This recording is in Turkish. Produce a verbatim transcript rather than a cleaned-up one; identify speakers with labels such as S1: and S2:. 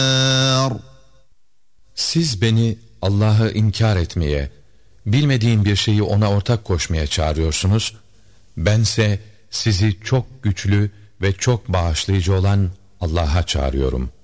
S1: Siz beni Allah'ı inkar etmeye, bilmediğim bir şeyi ona ortak koşmaya çağırıyorsunuz. Bense sizi çok güçlü ve çok bağışlayıcı olan Allah'a çağırıyorum.